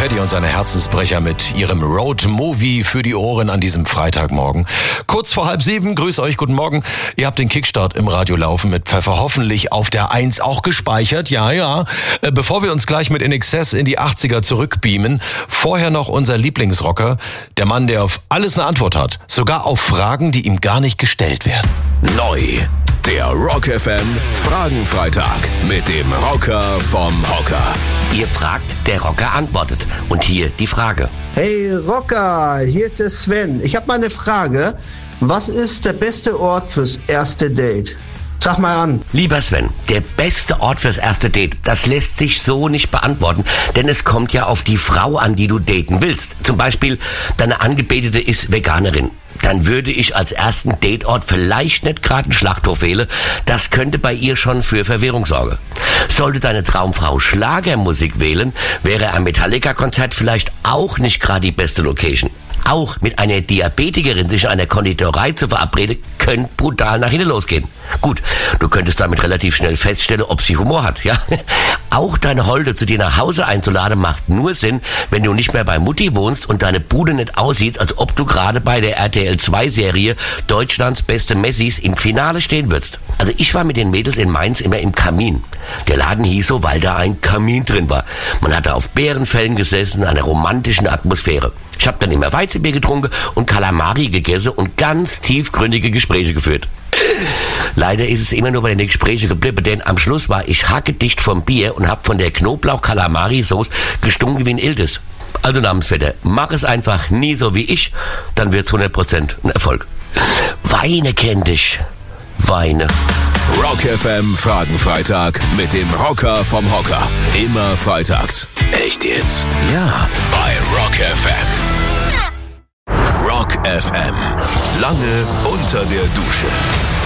Petty und seine Herzensbrecher mit ihrem Road-Movie für die Ohren an diesem Freitagmorgen. Kurz vor 6:30, grüß euch, guten Morgen. Ihr habt den Kickstart im Radio laufen mit Pfeffer, hoffentlich auf der 1 auch gespeichert, ja. Bevor wir uns gleich mit In Excess in die 80er zurückbeamen, vorher noch unser Lieblingsrocker, der Mann, der auf alles eine Antwort hat, sogar auf Fragen, die ihm gar nicht gestellt werden. Neu, der Rock FM Fragenfreitag mit dem Rocker vom Hocker. Ihr fragt, der Rocker antwortet. Und hier die Frage. Hey Rocker, hier ist der Sven. Ich habe mal eine Frage. Was ist der beste Ort fürs erste Date? Sag mal an. Lieber Sven, der beste Ort fürs erste Date, das lässt sich so nicht beantworten, denn es kommt ja auf die Frau an, die du daten willst. Zum Beispiel, deine Angebetete ist Veganerin. Dann würde ich als ersten Dateort vielleicht nicht gerade einen Schlachthof wählen. Das könnte bei ihr schon für Verwirrung sorgen. Sollte deine Traumfrau Schlagermusik wählen, wäre ein Metallica-Konzert vielleicht auch nicht gerade die beste Location. Auch mit einer Diabetikerin sich in einer Konditorei zu verabreden, könnte brutal nach hinten losgehen. Gut, du könntest damit relativ schnell feststellen, ob sie Humor hat, ja? Auch deine Holde zu dir nach Hause einzuladen macht nur Sinn, wenn du nicht mehr bei Mutti wohnst und deine Bude nicht aussieht, als ob du gerade bei der RTL2-Serie Deutschlands beste Messis im Finale stehen würdest. Also ich war mit den Mädels in Mainz immer im Kamin. Der Laden hieß so, weil da ein Kamin drin war. Man hatte auf Bärenfellen gesessen, in einer romantischen Atmosphäre. Ich habe dann immer Weizenbier getrunken und Kalamari gegessen und ganz tiefgründige Gespräche geführt. Leider ist es immer nur bei den Gesprächen geblieben, denn am Schluss war ich hackedicht vom Bier und hab von der Knoblauch-Kalamari-Sauce gestunken wie ein Ildes. Also Namensvetter, mach es einfach nie so wie ich, dann wird's 100% ein Erfolg. Weine kennt dich. Weine. Rock FM Fragenfreitag mit dem Rocker vom Hocker. Immer freitags. Echt jetzt? Ja, bei Rock FM. Rock FM. Lange unter der Dusche.